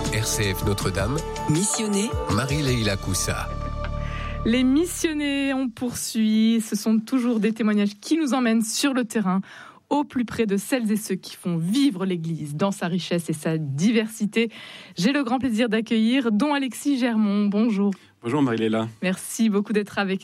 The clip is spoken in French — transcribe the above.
RCF Notre-Dame. Missionné. Marie-Leila Coussa. Les missionnés, on poursuit. Ce sont toujours des témoignages qui nous emmènent sur le terrain, au plus près de celles et ceux qui font vivre l'Église dans sa richesse et sa diversité. J'ai le grand plaisir d'accueillir Don Alexis Germont. Bonjour. Bonjour Marie-Leila. Merci beaucoup d'être avec